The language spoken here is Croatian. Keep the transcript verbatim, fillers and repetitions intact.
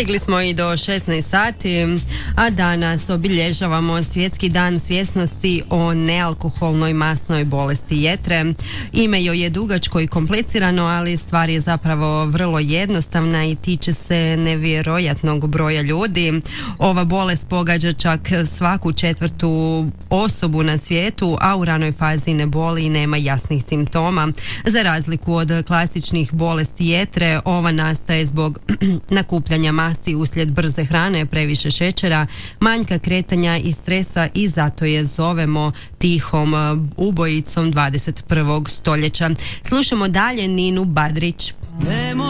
Stigli smo i do šesnaest sati, a danas obilježavamo Svjetski dan svjesnosti o nealkoholnoj masnoj bolesti jetre. Ime joj je dugačko i komplicirano, ali stvar je zapravo vrlo jednostavna i tiče se nevjerojatnog broja ljudi. Ova bolest pogađa čak svaku četvrtu osobu na svijetu, a u ranoj fazi ne boli i nema jasnih simptoma. Za razliku od klasičnih bolesti jetre, ova nastaje zbog nakupljanja masti uslijed brze hrane, previše šećera, manjka kretanja i stresa i zato je zovemo tihom ubojicom dvadeset prvog stoljeća. Slušamo dalje Ninu Badrić.